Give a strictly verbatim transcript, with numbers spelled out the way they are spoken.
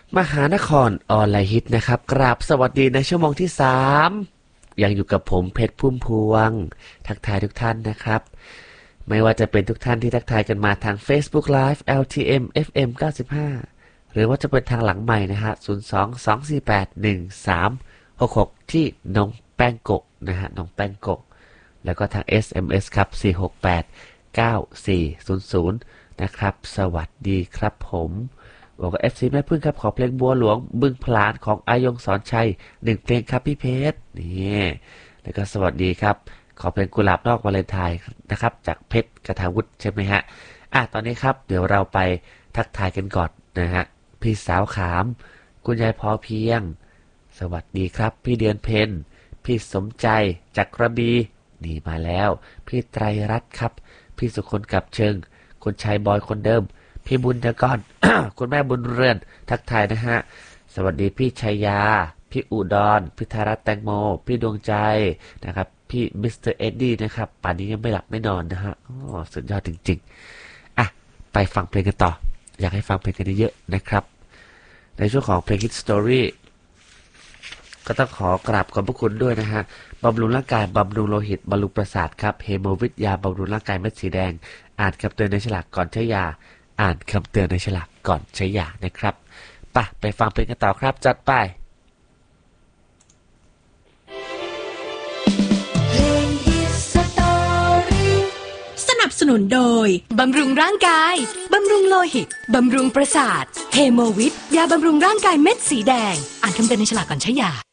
มหานครออนไลน์ฮิตนะครับกราบสวัสดีในชั่วโมงที่สามยังอยู่กับผมเพชรพุ่มพวงทักทายทุกท่านนะครับไม่ว่าจะเป็นทุกท่านที่ทักทายกันมาทาง Facebook Live แอล ที เอ็ม เอฟ เอ็ม เก้าสิบห้าหรือว่าจะเป็นทางหลังใหม่นะฮะศูนย์ สอง สอง สี่ แปด หนึ่ง สาม หก หกที่น้องแป้งโกะนะฮะน้องแป้งโกะแล้วก็ทาง เอส เอ็ม เอส ครับสี่ หก แปด เก้า สี่ ศูนย์ ศูนย์นะครับสวัสดีครับผมบอกว่า เอฟ ซี แม่พึ่งครับขอเพลงบัวหลวงบึงพลานของอายงสอนชัยหนึ่งเพลงครับพี่เพชรนี่แล้วก็สวัสดีครับขอเพลงกุหลาบนอกวาเลนไทน์นะครับจากเพชรกทาวุฒิใช่ไหมฮะอ่ะตอนนี้ครับเดี๋ยวเราไปทักทายกันก่อนนะฮะพี่สาวขามคุณยายพอเพียงสวัสดีครับพี่เดือนเพ็ญพี่สมใจจากกระบี่นี่มาแล้วพี่ไตรรัตน์ครับพี่สุคนกับเชิงคุณชายบอยคนเดิมพี่บุญยกร คุณแม่บุญเรือนทักทายนะฮะสวัสดีพี่ชัยยาพี่อุดรพี่ธารัตน์แตงโมพี่ดวงใจนะครับพี่มิสเตอร์เอ็ดดี้นะครับป่านนี้ยังไม่หลับไม่นอนนะฮะอ๋อสุดยอดจริงๆอ่ะไปฟังเพลงกันต่ออยากให้ฟังเพลงกันเยอะๆนะครับในช่วงของเพลง Hit Story ก็ต้องขอกราบขอบพระคุณด้วยนะฮะบำรุงร่างกายบำรุงโลหิตบำรุงประสาทครับเฮโมวิทยาบำรุงร่างกายเม็ดสีแดงอ่านคำเตือนในฉลากก่อนใช้ยาอ่านคำเตือนในฉลากก่อนใช้ยานะครับไปไปฟังเพลงกันต่อครับจัดไปสนับสนุนโดยบำรุงร่างกายบำรุงโลหิตบำรุงประสาทเฮโมวิทยาบำรุงร่างกายเม็ดสีแดงอ่านคำเตือนในฉลากก่อนใช้ยา